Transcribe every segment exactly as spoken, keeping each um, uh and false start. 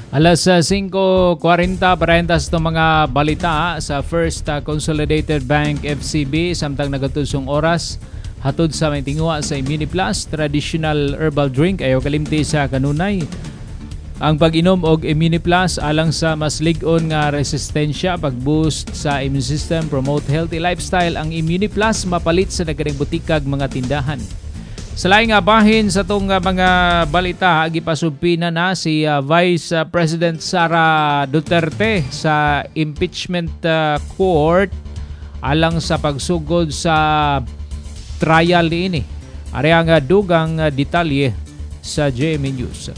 Alas uh, five forty, parentas itong mga balita sa First uh, Consolidated Bank F C B samtang nagatusong oras hatod sa may tingwa sa Immuniplus, traditional herbal drink ayaw kalimti sa kanunay. Ang pag-inom og Immuniplus alang sa mas lig-on nga resistensya, pag-boost sa immune system, promote healthy lifestyle. Ang Immuniplus mapalit sa nagaring butikag mga tindahan. Sa laing nga bahin sa itong uh, mga balita, gipasubpina na si uh, Vice uh, President Sara Duterte sa impeachment uh, court alang sa pagsugod sa trial niini. Ari ang uh, dugang uh, detalye sa J M A News.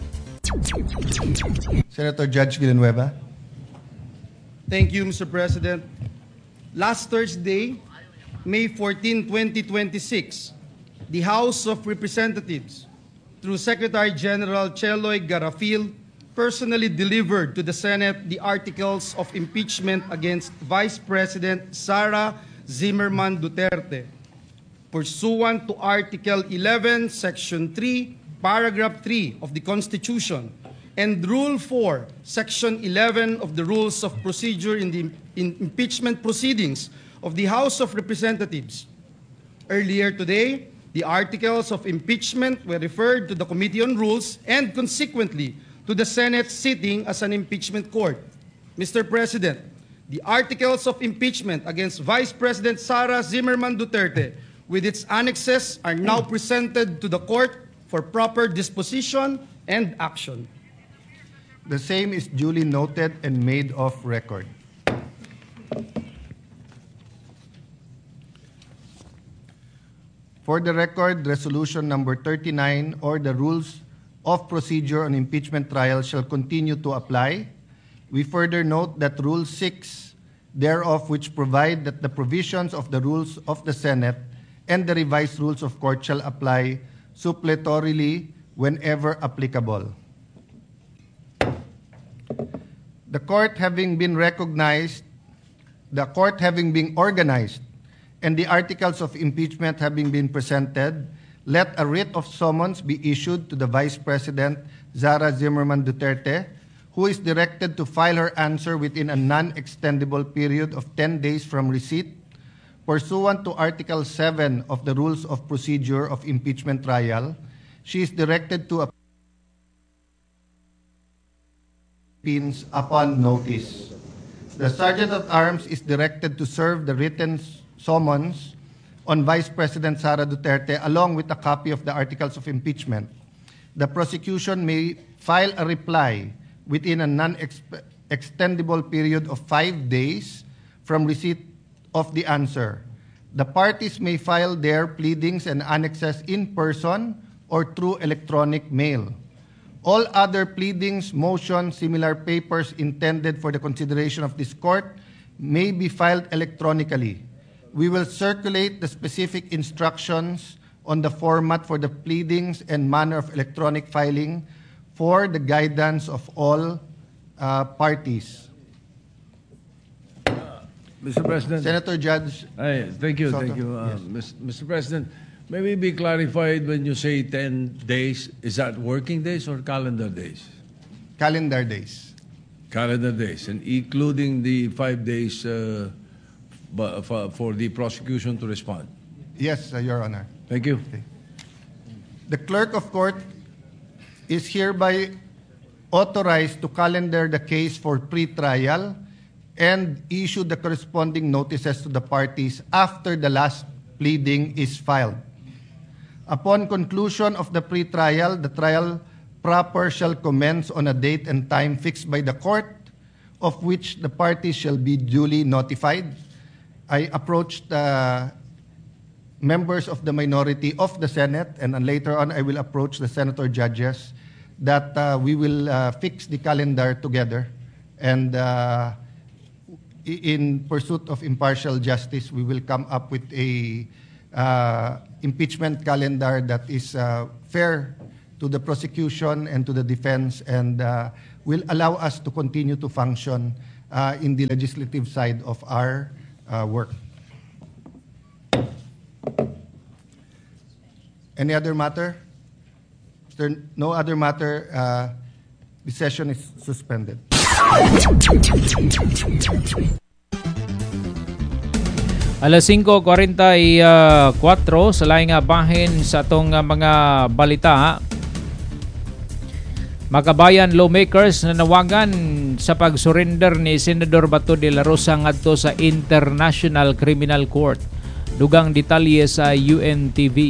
Senator Judge Villanueva. Thank you, Mister President. Last Thursday, May fourteenth, twenty twenty-six, the House of Representatives, through Secretary General Cheloy Garafil, personally delivered to the Senate the articles of impeachment against Vice President Sara Zimmerman Duterte, pursuant to Article eleven, Section three, Paragraph three of the Constitution, and Rule four, Section eleven of the Rules of Procedure in the in impeachment proceedings of the House of Representatives. Earlier today, the articles of impeachment were referred to the Committee on Rules and consequently to the Senate sitting as an impeachment court. Mister President, the articles of impeachment against Vice President Sara Zimmerman Duterte with its annexes are now presented to the court for proper disposition and action. The same is duly noted and made of record. For the record, resolution number thirty-nine or the rules of procedure on impeachment trial shall continue to apply. We further note that Rule six thereof, which provide that the provisions of the rules of the Senate and the revised rules of court shall apply suppletorily whenever applicable. The court having been recognized, the court having been organized, and the articles of impeachment having been presented, let a writ of summons be issued to the Vice President Sara Zimmerman Duterte, who is directed to file her answer within a non-extendable period of ten days from receipt, pursuant to Article seven of the Rules of Procedure of Impeachment Trial. She is directed to appeal upon notice. The Sergeant at Arms is directed to serve the written summons on Vice President Sara Duterte along with a copy of the articles of impeachment. The prosecution may file a reply within a non-extendable period of five days from receipt of the answer. The parties may file their pleadings and annexes in person or through electronic mail. All other pleadings, motions, similar papers intended for the consideration of this court may be filed electronically. We will circulate the specific instructions on the format for the pleadings and manner of electronic filing for the guidance of all uh, parties. Mister President. Senator Judge. Ay, thank you, Soto. thank you. Uh, Yes. Mister President, may we be clarified when you say ten days, is that working days or calendar days? Calendar days. Calendar days, and including the five days uh, bu- for, for the prosecution to respond. Yes, uh, Your Honor. Thank you. The clerk of court is hereby authorized to calendar the case for pre-trial and issue the corresponding notices to the parties after the last pleading is filed. Upon conclusion of the pre-trial, the trial proper shall commence on a date and time fixed by the court, of which the parties shall be duly notified. I approached uh, members of the minority of the Senate, and then later on I will approach the senator judges that uh, we will uh, fix the calendar together, and uh, in pursuit of impartial justice, we will come up with a uh, impeachment calendar that is uh, fair to the prosecution and to the defense, and uh, will allow us to continue to function uh, in the legislative side of our uh, work. Any other matter? If there no other matter, uh, The session is suspended. Alas singko kuwarenta y kuwatro sa laing nga bahin sa atong uh, mga balita. Makabayan lawmakers na nawagan sa pag-surrender ni Senador Bato de la Rosa ngadto sa International Criminal Court. Dugang detalye sa U N T V.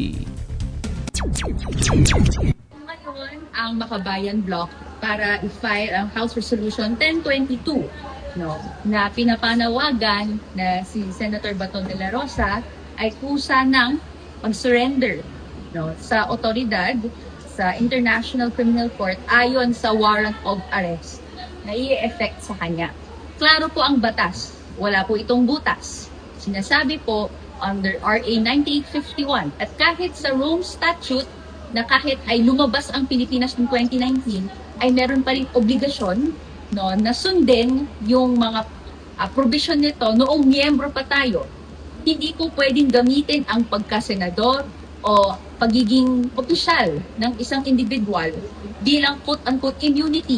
Ngayon ang Makabayan Block para i-file ang House Resolution ten twenty-two, no, na pinapanawagan na si Senator Bato de la Rosa ay kusa ng pag-surrender, no, sa otoridad sa International Criminal Court ayon sa warrant of arrest na i-effect sa kanya. Klaro po ang batas, wala po itong butas. Sinasabi po under R A ninety-eight fifty-one at kahit sa Rome Statute na kahit ay lumabas ang Pilipinas noong twenty nineteen ay meron pa rin obligasyon, no, na sundin yung mga uh, provision nito noong miyembro pa tayo. Hindi po pwedeng gamitin ang pagkasenador o pagiging opisyal ng isang individual bilang quote-unquote immunity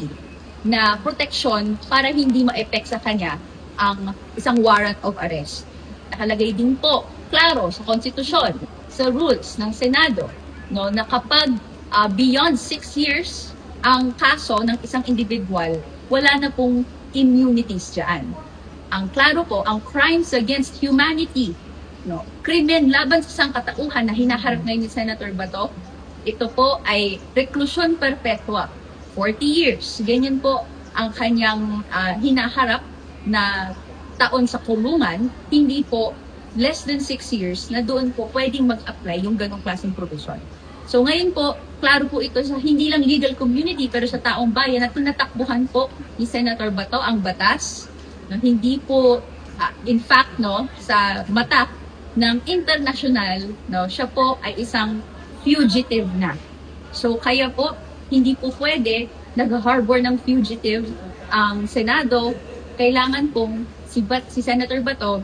na protection para hindi ma-effect sa kanya ang isang warrant of arrest. Nakalagay din po, klaro, sa konstitusyon, sa rules ng Senado, no, na kapag uh, beyond six years ang kaso ng isang individual, wala na pong immunities dyan. Ang klaro po, ang crimes against humanity, no, krimen laban sa sangkatauhan na hinaharap ngayon ni Senator Bato, ito po ay reclusion perpetua, forty years. Ganyan po ang kanyang uh, hinaharap na taon sa kulungan, hindi po less than six years na doon po pwedeng mag-apply yung ganong klaseng provision. So ngayon po, klaro po ito sa hindi lang legal community pero sa taong bayan na tinatakbuhan po ni Senator Bato ang batas na hindi po, uh, in fact, no, sa mata ng international, no, siya po ay isang fugitive na. So kaya po, hindi po pwede nag-harbor ng fugitive ang Senado. Kailangan pong si, Bat, si Senator Bato,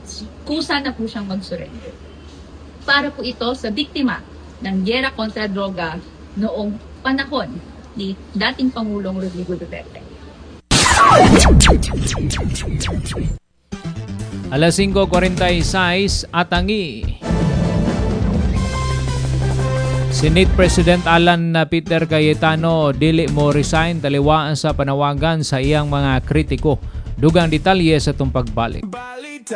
kusa na po siyang mag-surrender. Para po ito sa biktima ng giyera kontra droga noong panahon ni dating Pangulong Rodrigo Duterte. Alas singko kuwarenta y sais atangi. Senate President Alan Peter Cayetano dili mo resign taliwaan sa panawagan sa iyang mga kritiko. Dugang detalye sa itong pagbalik.